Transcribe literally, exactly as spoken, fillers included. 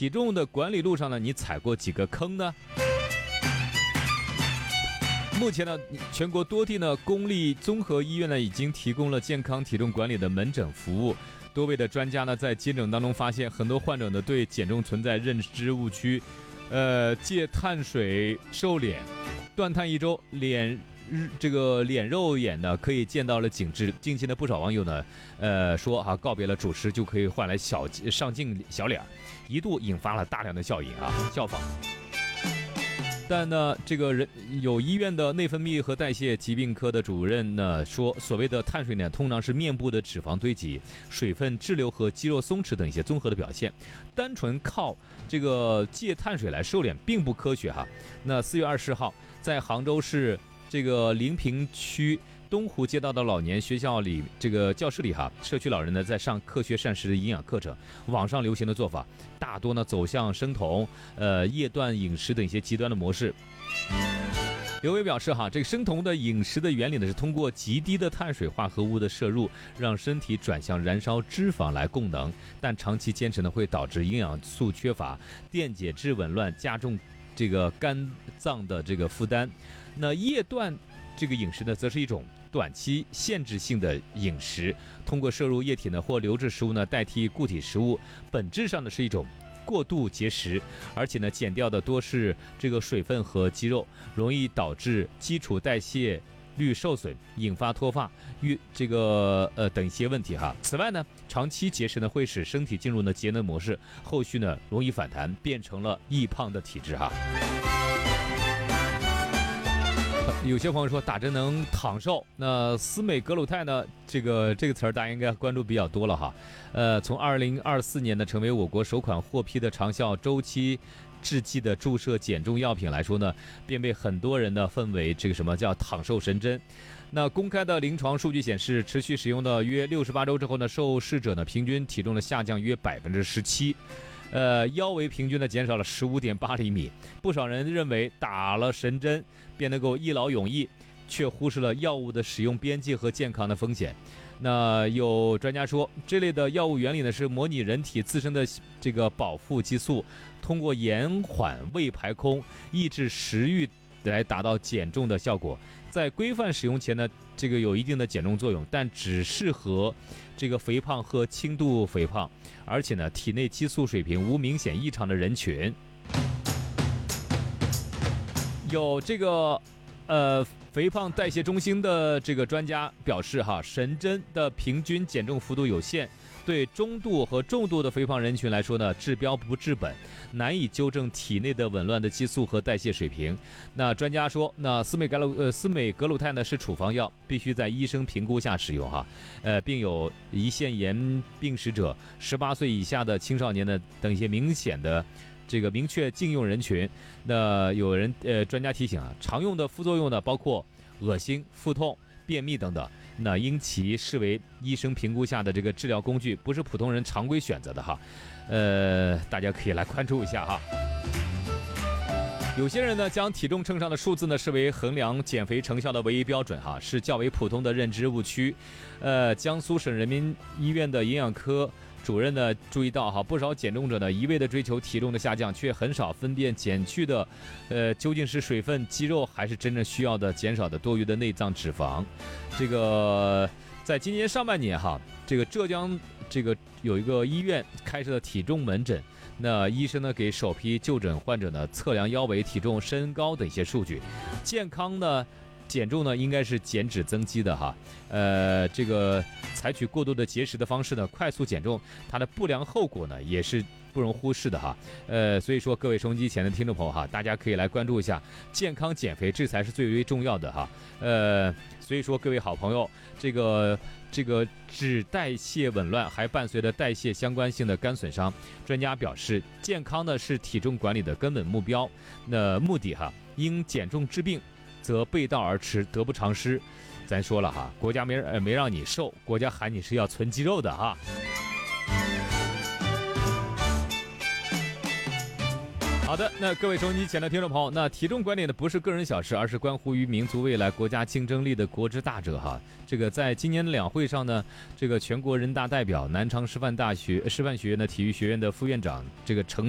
体重的管理路上呢，你踩过几个坑呢？目前呢，全国多地呢公立综合医院呢已经提供了健康体重管理的门诊服务。多位的专家呢在接诊当中发现，很多患者呢对减重存在认知误区，呃，戒碳水瘦脸，断碳一周，脸这个脸肉眼呢可以见到了紧致。近期呢不少网友呢，呃说哈、啊、告别了主食就可以换来小上镜小脸，一度引发了大量的效应啊效仿。但呢，这个人有医院的内分泌和代谢疾病科的主任呢说，所谓的碳水呢，通常是面部的脂肪堆积、水分滞留和肌肉松弛等一些综合的表现。单纯靠这个戒碳水来瘦脸并不科学哈。那四月二十号，在杭州市这个临平区东湖街道的老年学校里，这个教室里哈，社区老人呢在上科学膳食的营养课程。网上流行的做法大多呢走向生酮、呃夜断饮食等一些极端的模式。刘伟表示哈，这个生酮的饮食的原理呢是通过极低的碳水化合物的摄入，让身体转向燃烧脂肪来供能，但长期坚持呢会导致营养素缺乏、电解质紊乱，加重这个肝脏的这个负担。那夜断这个饮食呢，则是一种短期限制性的饮食，通过摄入液体呢或流质食物呢代替固体食物，本质上呢是一种过度节食，而且呢减掉的多是这个水分和肌肉，容易导致基础代谢率受损，引发脱发、预这个呃等一些问题哈。此外呢，长期节食呢会使身体进入呢节能模式，后续呢容易反弹，变成了易胖的体质哈。有些朋友说打针能躺瘦，那司美格鲁肽呢？这个这个词儿大家应该关注比较多了哈。呃，从二零二四年呢成为我国首款获批的长效周期制剂的注射减重药品来说呢，便被很多人呢奉为这个什么叫躺瘦神针。那公开的临床数据显示，持续使用的约六十八周之后呢，受试者呢平均体重的下降约百分之十七。呃，腰围平均呢减少了 十五点八厘米，不少人认为打了神针便能够一劳永逸，却忽视了药物的使用边际和健康的风险。那有专家说，这类的药物原理呢是模拟人体自身的这个饱腹激素，通过延缓胃排空、抑制食欲来达到减重的效果。在规范使用前呢，这个有一定的减重作用，但只适合这个肥胖和轻度肥胖，而且呢，体内激素水平无明显异常的人群。有这个呃肥胖代谢中心的这个专家表示哈，神针的平均减重幅度有限，对中度和重度的肥胖人群来说呢，治标不治本，难以纠正体内的紊乱的激素和代谢水平。那专家说，那司美格鲁呃司美格鲁肽呢是处方药，必须在医生评估下使用哈，呃，并有胰腺炎病史者、十八岁以下的青少年的等一些明显的这个明确禁用人群。那有人呃专家提醒啊，常用的副作用呢包括恶心、腹痛、便秘等等。那因其视为医生评估下的这个治疗工具，不是普通人常规选择的哈，呃，大家可以来关注一下哈。有些人呢，将体重秤上的数字呢视为衡量减肥成效的唯一标准哈，是较为普通的认知误区。呃，江苏省人民医院的营养科主任呢注意到哈，不少减重者呢一味的追求体重的下降，却很少分辨减去的，呃，究竟是水分、肌肉，还是真正需要的减少的多余的内脏脂肪。这个在今年上半年哈，这个浙江这个有一个医院开设的体重门诊，那医生呢给首批就诊患者呢测量腰围、体重、身高的一些数据。健康呢减重呢应该是减脂增肌的哈，呃，这个采取过度的节食的方式呢快速减重，它的不良后果呢也是不容忽视的哈。呃，所以说各位收音机前的听众朋友哈，大家可以来关注一下健康减肥，这才是最为重要的哈。呃，所以说各位好朋友，这个这个脂代谢紊乱还伴随着代谢相关性的肝损伤，专家表示，健康呢是体重管理的根本目标。那目的哈，因减重治病，则背道而驰，得不偿失。咱说了哈，国家没呃没让你瘦，国家喊你是要存肌肉的哈。好的，那各位收音机前的听众朋友，那体重管理呢不是个人小事，而是关乎于民族未来、国家竞争力的国之大者哈。这个在今年的两会上呢，这个全国人大代表、南昌师范大学师范学院的体育学院的副院长这个程